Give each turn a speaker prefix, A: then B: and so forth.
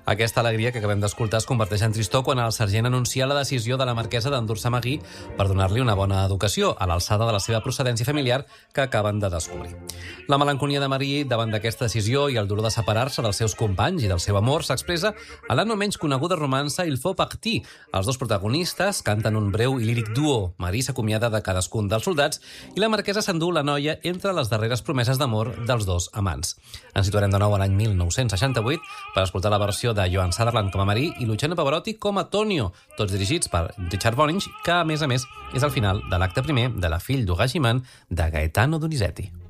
A: Aquesta alegria que acabem d'escoltar es converteix en tristor quan el sergent anuncia la decisió de la marquesa d'endur-se Magui per donar-li una bona educació, a l'alçada de la seva procedència familiar que acaben de descobrir. La melancolia de Marie davant d'aquesta decisió i el dolor de separar-se dels seus companys i del seu amor s'expressa a la no menys coneguda romança Il faut partir. Els dos protagonistes canten un breu i líric duo. Marie s'acomiada de cadascun dels soldats i la marquesa s'endú la noia entre les darreres promeses d'amor dels dos amants. Ens situarem de nou a l'any 1968 per escoltar la versió de Joan Sutherland com a Marie i Luciano Pavarotti com a Tonio, tots dirigits per Richard Bonynge, que, a més, és el final de l'acte primer de La fille du régiment de Gaetano Donizetti.